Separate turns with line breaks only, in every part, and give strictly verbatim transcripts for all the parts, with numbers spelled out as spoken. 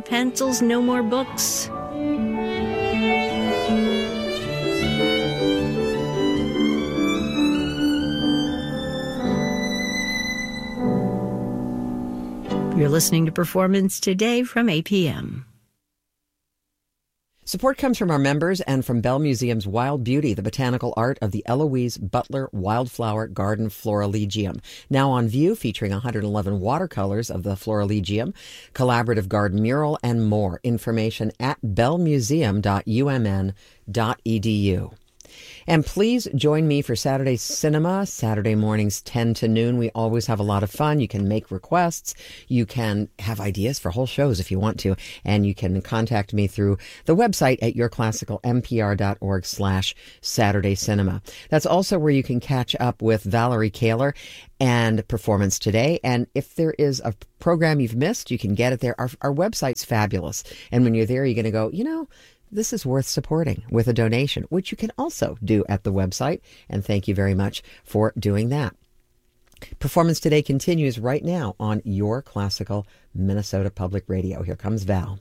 Pencils, no more books. You're listening to Performance Today from A P M.
Support comes from our members and from Bell Museum's Wild Beauty, the botanical art of the Eloise Butler Wildflower Garden Florilegium. Now on view, featuring one hundred eleven watercolors of the Florilegium, collaborative garden mural, and more. Information at bell museum dot u m n dot e d u. And please join me for Saturday Cinema, Saturday mornings ten to noon. We always have a lot of fun. You can make requests. You can have ideas for whole shows if you want to. And you can contact me through the website at yourclassicalmpr.org slash Saturday Cinema. That's also where you can catch up with Valerie Kaler and Performance Today. And if there is a program you've missed, you can get it there. Our, our website's fabulous. And when you're there, you're going to go, you know, this is worth supporting with a donation, which you can also do at the website. And thank you very much for doing that. Performance Today continues right now on Your Classical Minnesota Public Radio. Here comes Val.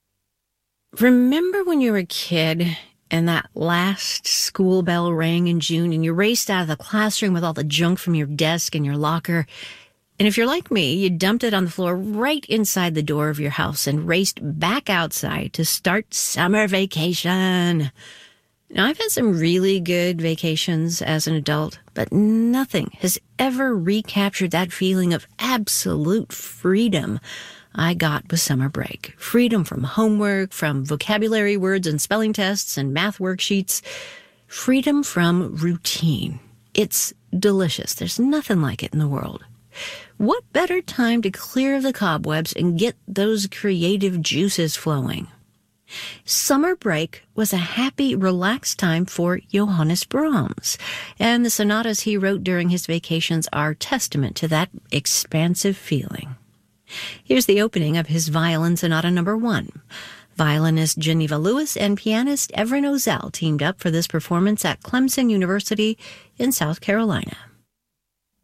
Remember when you were a kid and that last school bell rang in June and you raced out of the classroom with all the junk from your desk and your locker? And if you're like me, you dumped it on the floor right inside the door of your house and raced back outside to start summer vacation. Now, I've had some really good vacations as an adult, but nothing has ever recaptured that feeling of absolute freedom I got with summer break. Freedom from homework, from vocabulary words and spelling tests and math worksheets. Freedom from routine. It's delicious. There's nothing like it in the world. What better time to clear the cobwebs and get those creative juices flowing? Summer break was a happy, relaxed time for Johannes Brahms, and the sonatas he wrote during his vacations are testament to that expansive feeling. Here's the opening of his Violin Sonata Number One. Violinist Geneva Lewis and pianist Everin Ozell teamed up for this performance at Clemson University in South Carolina.